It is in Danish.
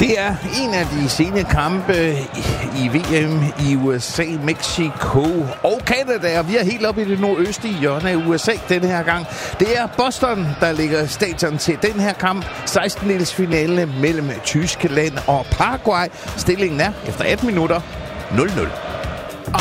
Det er en af de sene kampe i VM i USA, Mexico og Canada. Og vi er helt oppe i det nordøstlige hjørne af USA denne her gang. Det er Boston, der ligger stadion til den her kamp. 16-dels finale mellem Tyskland og Paraguay. Stillingen er efter 18 minutter 0-0.